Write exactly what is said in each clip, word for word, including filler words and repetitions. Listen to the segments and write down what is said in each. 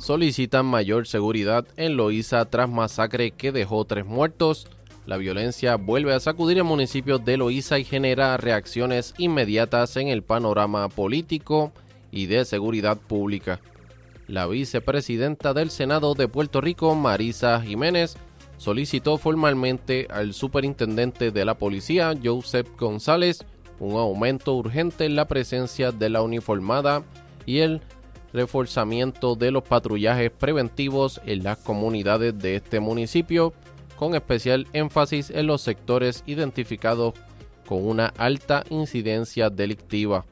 solicitan mayor seguridad en Loíza tras masacre que dejó tres muertos. La violencia vuelve a sacudir el municipio de Loíza y genera reacciones inmediatas en el panorama político y de seguridad pública. La vicepresidenta del Senado de Puerto Rico, Marisa Jiménez, solicitó formalmente al superintendente de la policía, Joseph González, un aumento urgente en la presencia de la uniformada y el reforzamiento de los patrullajes preventivos en las comunidades de este municipio, con especial énfasis en los sectores identificados con una alta incidencia delictiva.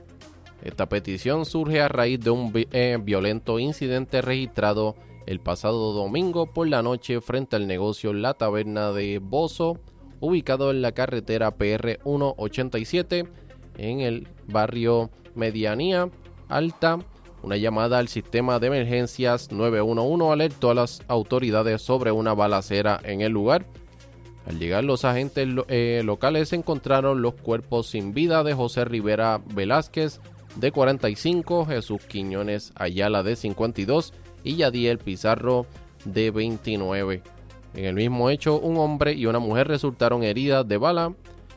Esta petición surge a raíz de un eh, violento incidente registrado el pasado domingo por la noche frente al negocio La Taberna de Bozo, ubicado en la carretera P R ciento ochenta y siete en el barrio Medianía Alta. Una llamada al sistema de emergencias nueve uno uno alertó a las autoridades sobre una balacera en el lugar. Al llegar, los agentes lo, eh, locales encontraron los cuerpos sin vida de José Rivera Velázquez, de cuarenta y cinco, Jesús Quiñones Ayala, de cincuenta y dos, y Yadiel Pizarro, de veintinueve. En el mismo hecho, un hombre y una mujer resultaron heridas de bala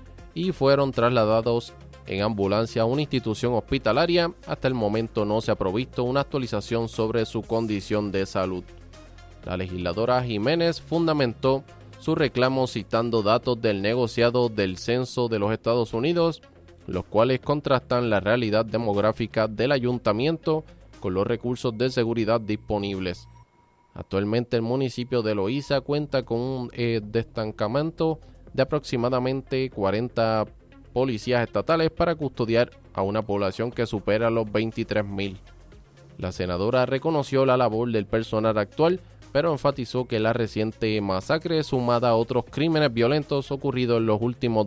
y fueron trasladados en ambulancia a una institución hospitalaria. Hasta el momento no se ha provisto una actualización sobre su condición de salud. La legisladora Jiménez fundamentó su reclamo citando datos del negociado del Censo de los Estados Unidos, los cuales contrastan la realidad demográfica del ayuntamiento con los recursos de seguridad disponibles. Actualmente el municipio de Loíza cuenta con un eh, destacamento de aproximadamente cuarenta policías estatales para custodiar a una población que supera los veintitrés mil. La senadora reconoció la labor del personal actual, pero enfatizó que la reciente masacre, sumada a otros crímenes violentos ocurridos en los últimos